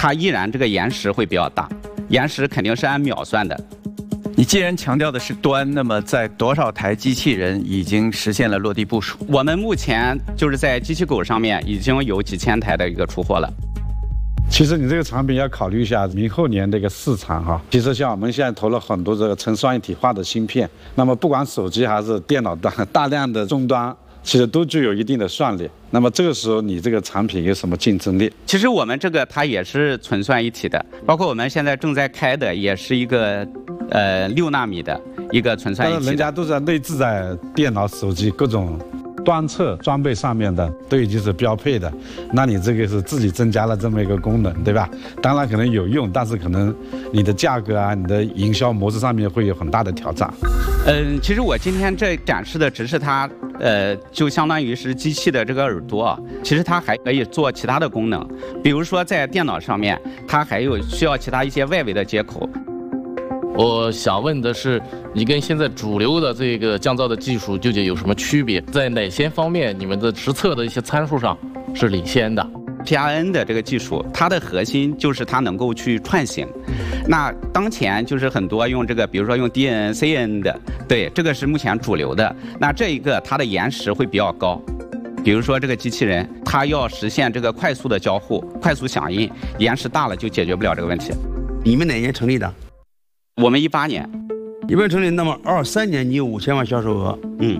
它依然这个延时会比较大，延时肯定是按秒算的。 你既然强调的是端，那么在多少台机器人已经实现了落地部署？ 我们目前就是在机器狗上面已经有几千台的一个出货了。 其实你这个产品要考虑一下明后年的一个市场哈。其实像我们现在投了很多这个成双一体化的芯片，那么不管手机还是电脑端，大量的终端其实都具有一定的算力。那么这个时候你这个产品有什么竞争力？ 其实我们这个它也是纯算一体的，包括我们现在正在开的也是一个6纳米的一个纯算一体的。 但是人家都是内置在电脑、手机各种端侧装备上面的，都已经是标配的。那你这个是自己增加了这么一个功能，对吧？当然可能有用，但是可能你的价格啊、你的营销模式上面会有很大的挑战。 其实我今天这展示的只是它，就相当于是机器的这个耳朵啊。其实它还可以做其他的功能，比如说在电脑上面，它还有需要其他一些外围的接口。 我想问的是，你跟现在主流的这个降噪的技术究竟有什么区别？在哪些方面你们的实测的一些参数上是领先的 ？PRN 的这个技术，它的核心就是它能够去串行。那当前就是很多用这个，比如说用 DN、CN 的，对，这个是目前主流的。那这一个它的延时会比较高。比如说这个机器人，它要实现这个快速的交互、快速响应，延时大了就解决不了这个问题。 你们哪年成立的？ 我们18年。 18年成立，那么23年你有5000万销售额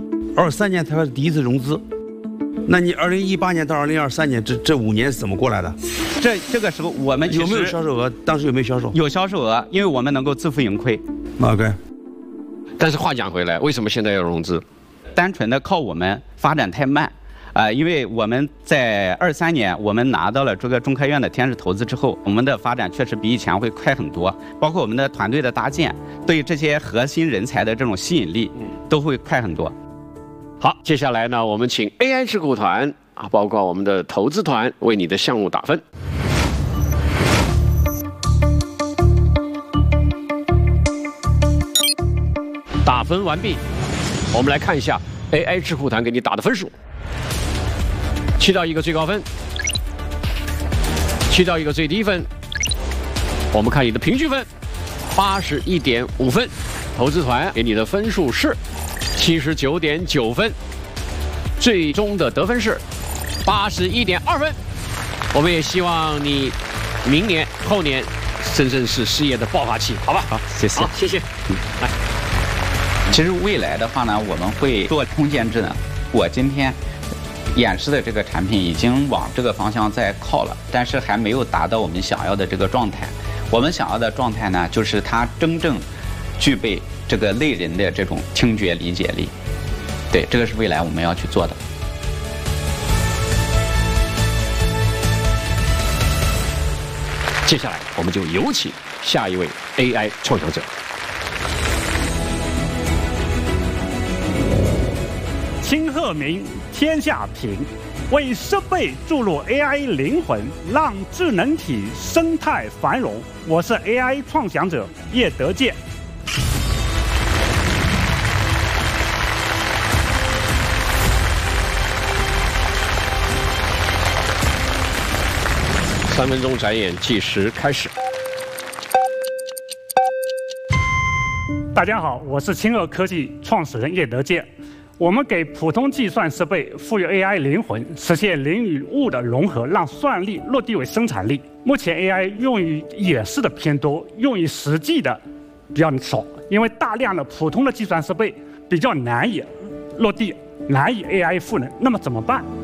，23年才开始第一次融资。那你2018年到2023年这5年是怎么过来的？ 这个时候我们有没有销售额？当时有没有销售？ 有销售额，因为我们能够自负盈亏。 OK。 但是话讲回来，为什么现在要融资？ 单纯的靠我们发展太慢。因为我们在23年，我们拿到了这个中科院的天使投资之后，我们的发展确实比以前会快很多，包括我们的团队的搭建，对这些核心人才的这种吸引力都会快很多。 好，接下来呢，我们请 AI 智库团啊，包括我们的投资团为你的项目打分。打分完毕，我们来看一下 AI 智库团给你打的分数。7到1个最高分，7到1个最低分。我们看你的平均分，81.5分。投资团给你的分数是79.9分，最终的得分是81.2分。我们也希望你明年、后年真正是事业的爆发期，好吧？ 好，谢谢。 好，谢谢。来， 其实未来的话呢，我们会做空间智能。我今天演示的这个产品已经往这个方向在靠了，但是还没有达到我们想要的这个状态。我们想要的状态呢，就是它真正具备这个类人的这种听觉理解力。对，这个是未来我们要去做的。 接下来我们就有请下一位 AI 创想者。 清鹤鸣，天下平，为设备注入 AI 灵魂，让智能体生态繁荣。我是 AI 创想者叶德健。 3分钟展演计时开始。 大家好，我是清鹤科技创始人叶德健。我们给普通计算设备赋予 AI 灵魂，实现人与物的融合，让算力落地为生产力。目前 AI 用于演示的偏多，用于实际的比较少，因为大量的普通的计算设备比较难以落地，难以 AI 赋能。那么怎么办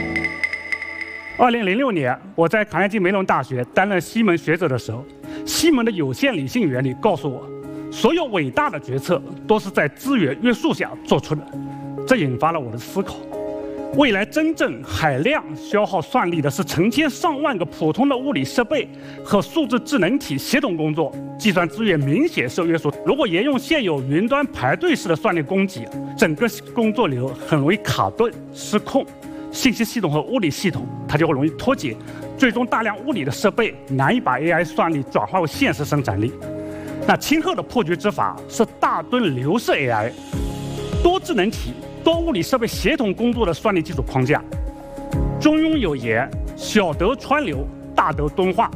？2006年，我在卡内基梅隆大学担任西门学者的时候，西门的有限理性原理告诉我，所有伟大的决策都是在资源约束下做出的。这引发了我的思考：未来真正海量消耗算力的是成千上万个普通的物理设备和数字智能体协同工作，计算资源明显受约束。如果沿用现有云端排队式的算力供给，整个工作流很容易卡顿、失控。信息系统和物理系统它就会容易脱节，最终大量物理的设备难以把 AI 算力转化为现实生产力。那清鹤的破局之法是大墩流式 AI， 多智能体、多物理设备协同工作的算力基础框架。中庸有言：小得川流，大得敦化。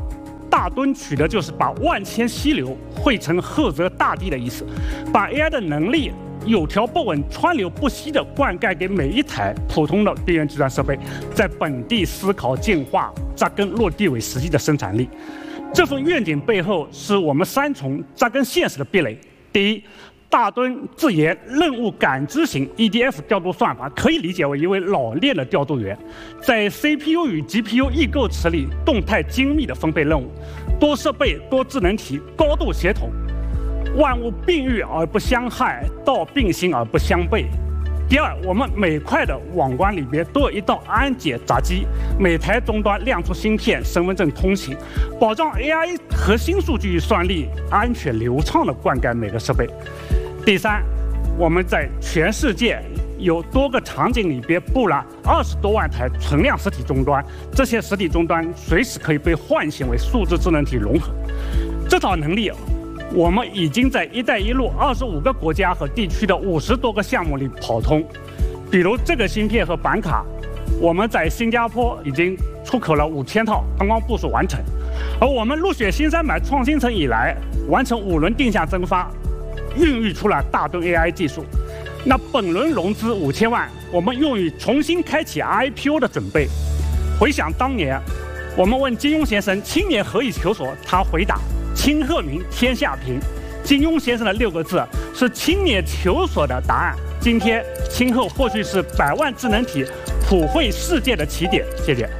大吨取的就是把万千溪流汇成厚泽大地的意思，把 AI 的能力有条不紊、川流不息地灌溉给每一台普通的边缘计算设备，在本地思考、进化、扎根落地为实际的生产力。这份愿景背后是我们3重扎根现实的壁垒。第一，大吨自研任务感知型 EDF 调度算法可以理解为一位老练的调度员，在 CPU 与 GPU 异构池里动态精密地分配任务，多设备、多智能体，高度协同，万物并育而不相害，道并行而不相悖。第二，我们每块的网关里边都有一道安检闸机，每台终端亮出芯片、身份证通行，保障 AI 核心数据算力安全流畅地灌溉每个设备。第三，我们在全世界有多个场景里边布了20多万台存量实体终端，这些实体终端随时可以被唤醒为数字智能体融合。这套能力，我们已经在“一带一路”25个国家和地区的50多个项目里跑通。比如这个芯片和板卡，我们在新加坡已经出口了5000套，刚刚部署完成。而我们入选新三板创新城以来，完成5轮定向增发，孕育出了大吨 AI 技术。那本轮融资5000万，我们用于重新开启 IPO 的准备。回想当年，我们问金庸先生青年何以求索，他回答：清鹤鸣，天下平。金庸先生的6个字是青年求索的答案。今天今后或许是100万智能体普惠世界的起点。谢谢。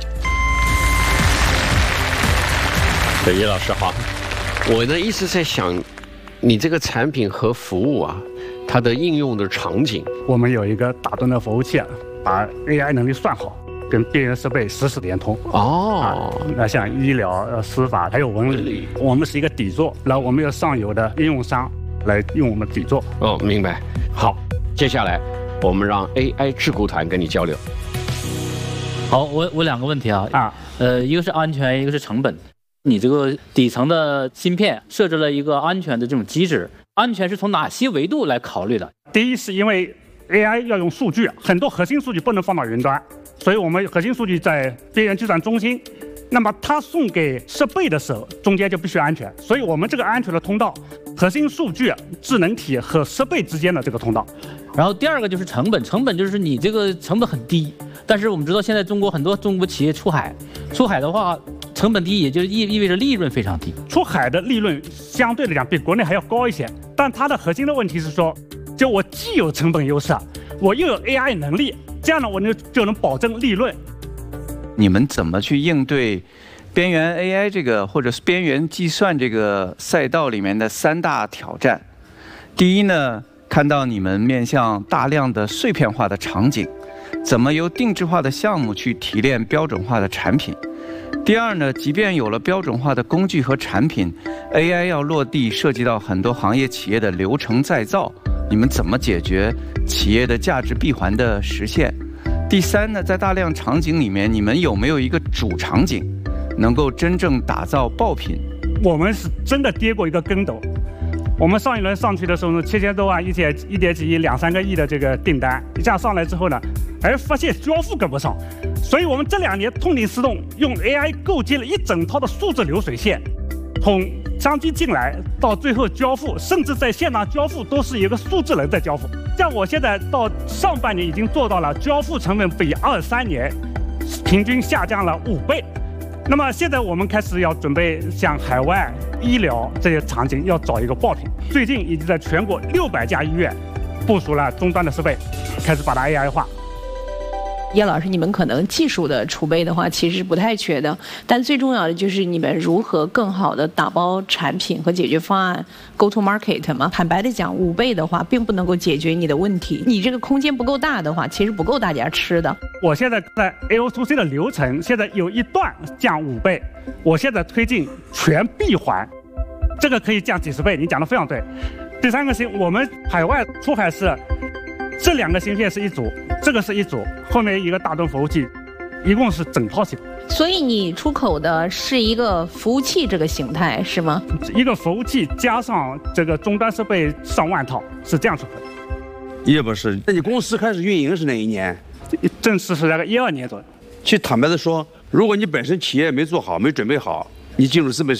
叶老师好，我呢一直在想，你这个产品和服务啊，它的应用的场景。 我们有一个大吨的服务器，把 AI 能力算好，跟边缘设备实时连通。那像医疗、司法还有文旅，我们是一个底座，然后我们有上游的应用商来用我们底座。 明白。好，接下来我们让 AI 智库团跟你交流。 好，我2个问题啊，一个是安全，一个是成本。你这个底层的芯片设置了一个安全的这种机制，安全是从哪些维度来考虑的？ 第一是因为 AI 要用数据，很多核心数据不能放到云端，所以我们核心数据在边缘计算中心。那么它送给设备的时候，中间就必须安全，所以我们这个安全的通道，核心数据、智能体和设备之间的这个通道。 然后第2个就是成本，成本就是你这个成本很低，但是我们知道现在很多中国企业出海的话，成本低也就意味着利润非常低。 出海的利润相对来讲比国内还要高一些，但它的核心的问题是说，就我既有成本优势，我又有 AI 能力，这样呢我就能保证利润。 你们怎么去应对边缘 AI 这个或者是边缘计算这个赛道里面的3大挑战？第一呢，看到你们面向大量的碎片化的场景，怎么由定制化的项目去提炼标准化的产品？第2呢，即便有了标准化的工具和产品 ，AI 要落地，涉及到很多行业企业的流程再造，你们怎么解决企业的价值闭环的实现？第3呢，在大量场景里面，你们有没有一个主场景，能够真正打造爆品？ 我们是真的跌过一个跟斗。我们上一轮上去的时候呢，7000多万、1点几亿、2、3个亿的这个订单，一下上来之后呢，发现交付跟不上，所以我们这2年痛定思痛，用 AI 构建了一整套的数字流水线，从商机进来到最后交付，甚至在现场交付都是一个数字人在交付。像我现在到上半年已经做到了交付成本比23年平均下降了5倍。那么现在我们开始要准备向海外医疗这些场景要找一个爆品，最近已经在全国600家医院部署了终端的设备，开始把它 AI 化。 叶老师，你们可能技术的储备的话其实是不太缺的，但最重要的就是你们如何更好的打包产品和解决方案 ，go to market 嘛。坦白的讲，5倍的话并不能够解决你的问题，你这个空间不够大的话，其实不够大家吃的。 我现在在 AO2C 的流程，现在有一段降5倍，我现在推进全闭环，这个可以降几十倍，你讲的非常对。第3个是我们海外出海是这2个芯片是一组，这个是一组，后面一个大吨服务器，一共是整套系统。 所以你出口的是一个服务器这个形态是吗？ 一个服务器加上这个终端设备上万套，是这样出口的。 叶博士，那你公司开始运营是哪一年？ 正式是那个12年左右。 其实坦白的说，如果你本身企业没做好，没准备好，你进入资本